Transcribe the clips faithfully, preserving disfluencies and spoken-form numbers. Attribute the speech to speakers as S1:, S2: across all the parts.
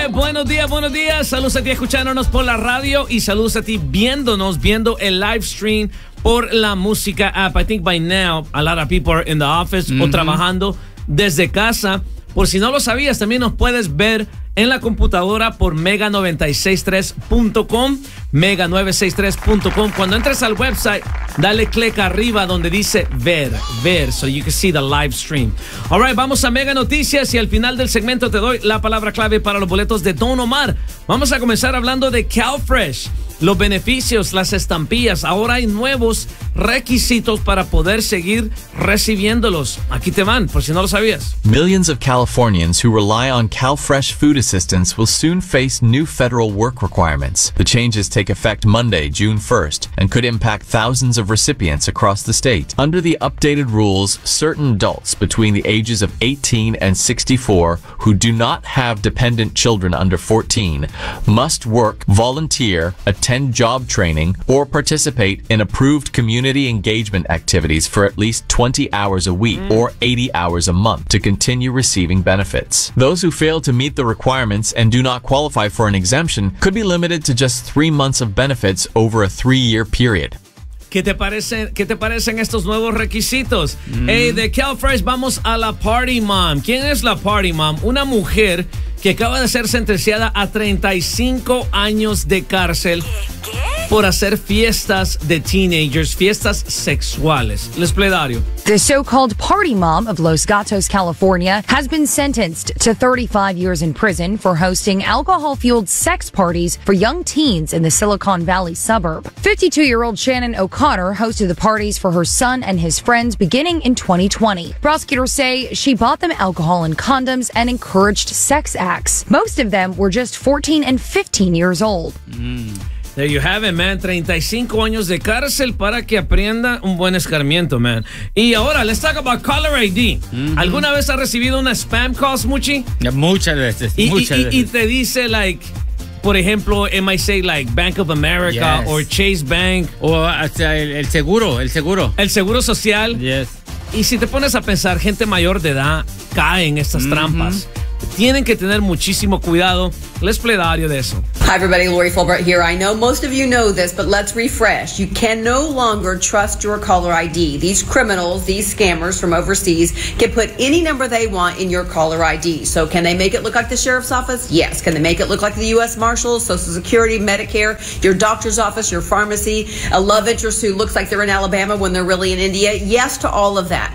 S1: Buenos días, buenos días. Saludos a ti escuchándonos por la radio y saludos a ti viéndonos, viendo el live stream por la música app. I think by now a lot of people are in the office mm-hmm. o trabajando desde casa. Por si no lo sabías, también nos puedes ver en la computadora por mega noventa y seis tres punto com, mega novecientos sesenta y tres punto com. Cuando entres al website, dale clic arriba donde dice ver, ver, so you can see the live stream. All right, vamos a Mega Noticias y al final del segmento te doy la palabra clave para los boletos de Don Omar. Vamos a comenzar hablando de CalFresh. Los beneficios, las estampillas, ahora hay nuevos requisitos para poder seguir recibiéndolos. Aquí te van, por si no lo sabías.
S2: Millions of Californians who rely on CalFresh food assistance will soon face new federal work requirements. The changes take effect Monday, June first, and could impact thousands of recipients across the state. Under the updated rules, certain adults between the ages of eighteen and sixty-four who do not have dependent children under fourteen must work, volunteer, attend job training, or participate in approved community engagement activities for at least twenty hours a week mm. or eighty hours a month to continue receiving benefits. Those who fail to meet the requirements and do not qualify for an exemption could be limited to just three months of benefits over a three-year period.
S1: ¿Qué te parecen, qué te parecen estos nuevos requisitos? Mm. Hey, de CalFresh vamos a la Party Mom. ¿Quién es la Party Mom? Una mujer que acaba de ser sentenciada a treinta y cinco años de cárcel por hacer fiestas de teenagers, fiestas sexuales. Les pledario.
S3: The so-called Party Mom of Los Gatos, California, has been sentenced to thirty-five years in prison for hosting alcohol-fueled sex parties for young teens in the Silicon Valley suburb. fifty-two-year-old Shannon O'Connor hosted the parties for her son and his friends beginning in twenty twenty. Prosecutors say she bought them alcohol and condoms and encouraged sex acts. Most of them were just fourteen and fifteen years old.
S1: Mm. There you have it, man. treinta y cinco años de cárcel para que aprenda un buen escarmiento, man. Y ahora, let's talk about caller I D. Mm-hmm. ¿Alguna vez has recibido una spam call, Smoochie?
S4: Muchas veces,
S1: y,
S4: muchas
S1: y,
S4: veces.
S1: Y te dice, like, por ejemplo, it might say, like, Bank of America yes. or Chase Bank.
S4: O hasta el, el seguro, el seguro.
S1: El seguro social.
S4: Yes.
S1: Y si te pones a pensar, gente mayor de edad cae en estas mm-hmm. trampas. Tienen que tener muchísimo cuidado. Les pledario de eso.
S5: Hi everybody, Lori Fulbright here. I know most of you know this, but let's refresh. You can no longer trust your caller I D. These criminals, these scammers from overseas can put any number they want in your caller I D. So can they make it look like the sheriff's office? Yes. Can they make it look like the U S Marshals, Social Security, Medicare, your doctor's office, your pharmacy, a love interest who looks like they're in Alabama when they're really in India? Yes to all of that.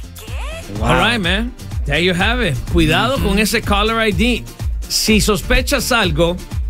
S1: Wow. All right, man. There you have it. Cuidado mm-hmm. con ese caller I D. Si sospechas algo,